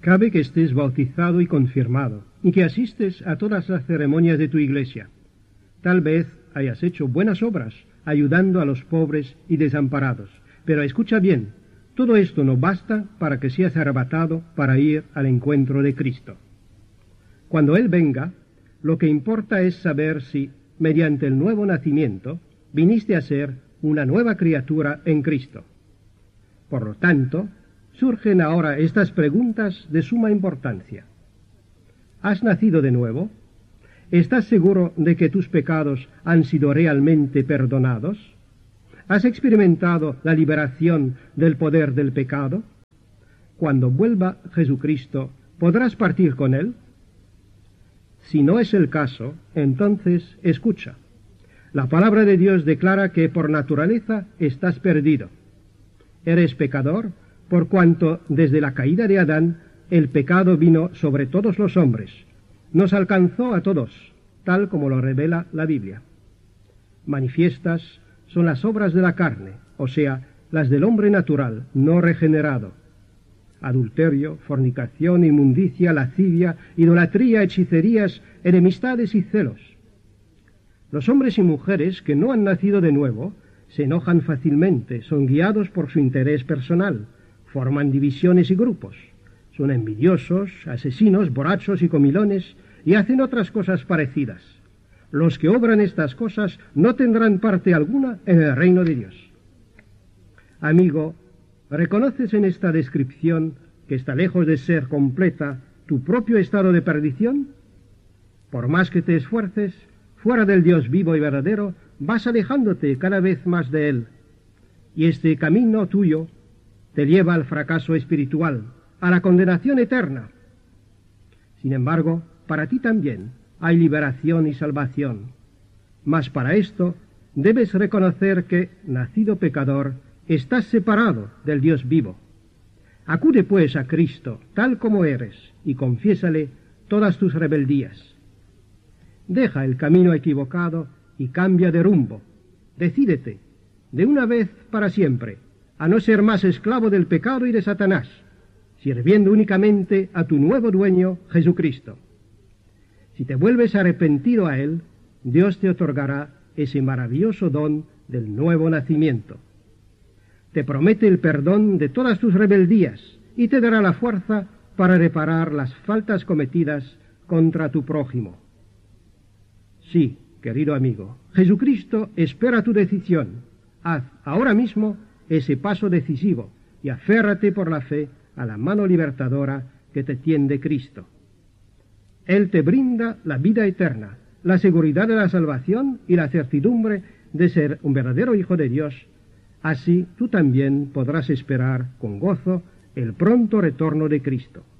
Cabe que estés bautizado y confirmado, y que asistes a todas las ceremonias de tu iglesia. Tal vez hayas hecho buenas obras, ayudando a los pobres y desamparados. Pero escucha bien, todo esto no basta para que seas arrebatado para ir al encuentro de Cristo. Cuando Él venga, lo que importa es saber si, mediante el nuevo nacimiento, viniste a ser una nueva criatura en Cristo. Por lo tanto, surgen ahora estas preguntas de suma importancia. ¿Has nacido de nuevo? ¿Estás seguro de que tus pecados han sido realmente perdonados? ¿Has experimentado la liberación del poder del pecado? Cuando vuelva Jesucristo, ¿podrás partir con Él? Si no es el caso, entonces escucha. La palabra de Dios declara que por naturaleza estás perdido. Eres pecador por cuanto desde la caída de Adán el pecado vino sobre todos los hombres. Nos alcanzó a todos, tal como lo revela la Biblia. Manifiestas son las obras de la carne, o sea, las del hombre natural, no regenerado. Adulterio, fornicación, inmundicia, lascivia, idolatría, hechicerías, enemistades y celos. Los hombres y mujeres que no han nacido de nuevo se enojan fácilmente, son guiados por su interés personal, forman divisiones y grupos, son envidiosos, asesinos, borrachos y comilones, y hacen otras cosas parecidas. Los que obran estas cosas no tendrán parte alguna en el reino de Dios. Amigo, ¿reconoces en esta descripción que está lejos de ser completa tu propio estado de perdición? Por más que te esfuerces, fuera del Dios vivo y verdadero, vas alejándote cada vez más de Él. Y este camino tuyo te lleva al fracaso espiritual, a la condenación eterna. Sin embargo, para ti también hay liberación y salvación. Mas para esto debes reconocer que, nacido pecador, estás separado del Dios vivo. Acude pues a Cristo, tal como eres, y confiésale todas tus rebeldías. Deja el camino equivocado y cambia de rumbo. Decídete, de una vez para siempre, a no ser más esclavo del pecado y de Satanás, sirviendo únicamente a tu nuevo dueño, Jesucristo. Si te vuelves arrepentido a Él, Dios te otorgará ese maravilloso don del nuevo nacimiento. Te promete el perdón de todas tus rebeldías y te dará la fuerza para reparar las faltas cometidas contra tu prójimo. Sí, querido amigo, Jesucristo espera tu decisión. Haz ahora mismo ese paso decisivo y aférrate por la fe a la mano libertadora que te tiende Cristo. Él te brinda la vida eterna, la seguridad de la salvación y la certidumbre de ser un verdadero hijo de Dios. Así tú también podrás esperar con gozo el pronto retorno de Cristo.